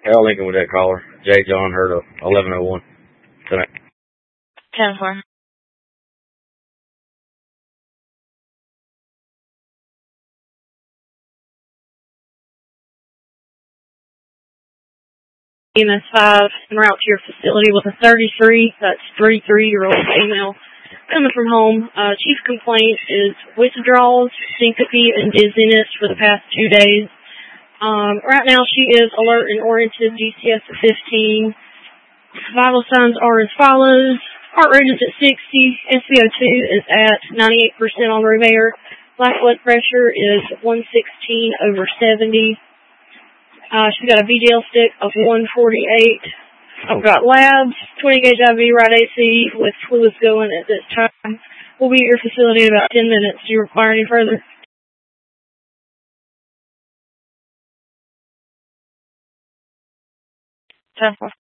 Hal Lincoln with that caller. J. John heard of 1101. Tonight. 10-4. EMS 5 en route to your facility with a 33-year-old female coming from home. Chief complaint is withdrawals, syncope, and dizziness for the past 2 days. Right now she is alert and oriented, DCS at 15. Vital signs are as follows. Heart rate is at 60. SpO2 is at 98% on Revere. Black blood pressure is 116/70. She's got a VDL stick of 148. I've got labs, 20 gauge IV, right AC with fluids going at this time. We'll be at your facility in about 10 minutes. Do you require any further? 10-4.